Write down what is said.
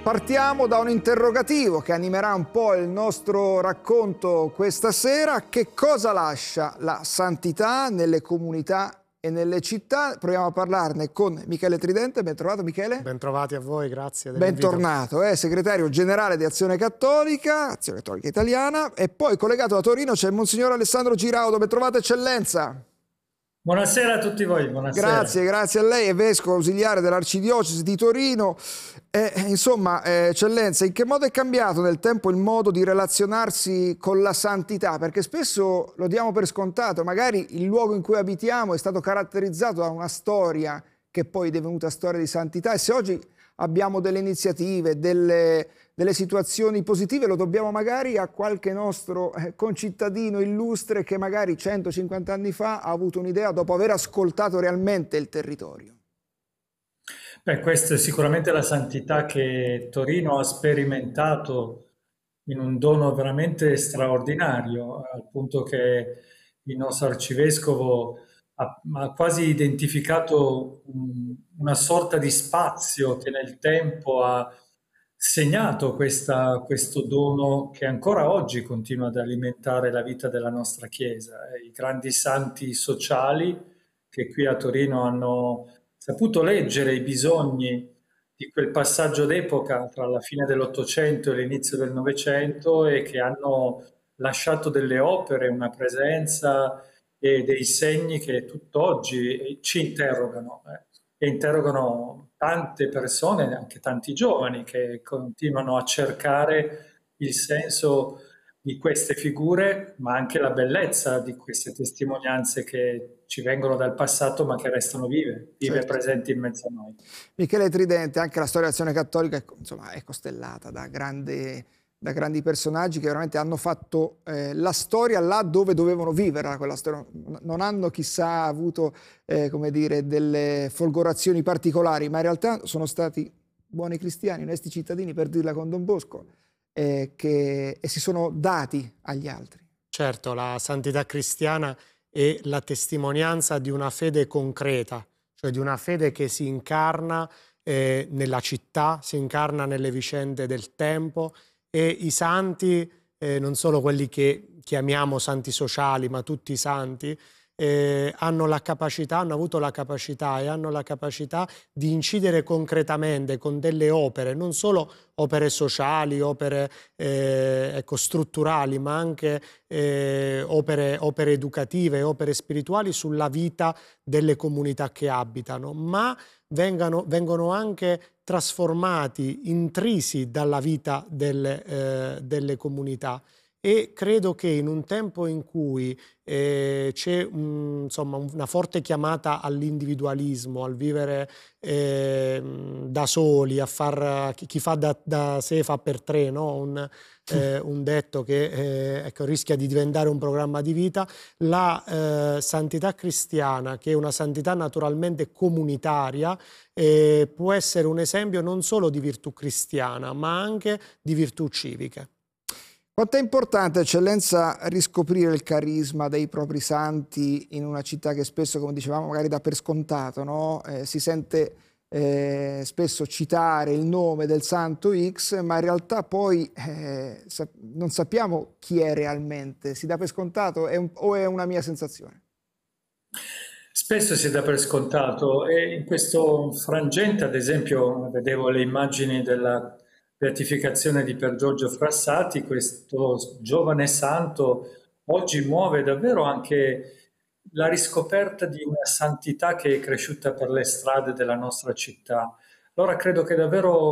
Partiamo da un interrogativo che animerà un po' il nostro racconto questa sera. Che cosa lascia la santità nelle comunità e nelle città? Proviamo a parlarne con Michele Tridente. Ben trovato, Michele. Ben trovati a voi, grazie dell'invito. Bentornato, segretario generale di Azione Cattolica Italiana, e poi collegato da Torino c'è il Monsignor Alessandro Giraudo. Ben trovato, Eccellenza. Buonasera a tutti voi, buonasera. Grazie a lei, è vescovo ausiliare dell'Arcidiocesi di Torino. Eccellenza, in che modo è cambiato nel tempo il modo di relazionarsi con la santità? Perché spesso lo diamo per scontato, magari il luogo in cui abitiamo è stato caratterizzato da una storia che poi è divenuta storia di santità, e se oggi abbiamo delle iniziative, delle situazioni positive, lo dobbiamo magari a qualche nostro concittadino illustre che magari 150 anni fa ha avuto un'idea dopo aver ascoltato realmente il territorio. Beh, questa è sicuramente la santità che Torino ha sperimentato in un dono veramente straordinario, al punto che il nostro arcivescovo ha quasi identificato una sorta di spazio che nel tempo ha segnato questo dono che ancora oggi continua ad alimentare la vita della nostra Chiesa. I grandi santi sociali che qui a Torino hanno saputo leggere i bisogni di quel passaggio d'epoca tra la fine dell'Ottocento e l'inizio del Novecento, e che hanno lasciato delle opere, una presenza e dei segni che tutt'oggi ci interrogano, e interrogano tante persone, anche tanti giovani, che continuano a cercare il senso di queste figure, ma anche la bellezza di queste testimonianze che ci vengono dal passato ma che restano vive Certo. Presenti in mezzo a noi. Michele Tridente, anche la storia dell'Azione Cattolica è costellata da grandi personaggi che veramente hanno fatto la storia là dove dovevano vivere quella storia. Non hanno chissà avuto delle folgorazioni particolari, ma in realtà sono stati buoni cristiani, onesti cittadini, per dirla con Don Bosco, e si sono dati agli altri. Certo, la santità cristiana è la testimonianza di una fede concreta, cioè di una fede che si incarna nella città, si incarna nelle vicende del tempo, e i santi, non solo quelli che chiamiamo santi sociali, ma tutti i santi, hanno avuto la capacità e hanno la capacità di incidere concretamente con delle opere, non solo opere sociali, opere strutturali, ma anche opere educative, opere spirituali sulla vita delle comunità che abitano, ma vengono anche trasformati, intrisi dalla vita delle comunità. E credo che in un tempo in cui c'è una forte chiamata all'individualismo, al vivere da soli, chi fa da sé fa per tre, no? Un detto che rischia di diventare un programma di vita. La santità cristiana, che è una santità naturalmente comunitaria, può essere un esempio non solo di virtù cristiana, ma anche di virtù civiche. Quanto è importante, Eccellenza, riscoprire il carisma dei propri santi in una città che spesso, come dicevamo, magari dà per scontato, no? Si sente spesso citare il nome del santo X, ma in realtà poi non sappiamo chi è realmente. Si dà per scontato o è una mia sensazione? Spesso si dà per scontato, e in questo frangente, ad esempio, vedevo le immagini della beatificazione di Pier Giorgio Frassati. Questo giovane santo oggi muove davvero anche la riscoperta di una santità che è cresciuta per le strade della nostra città. Allora credo che davvero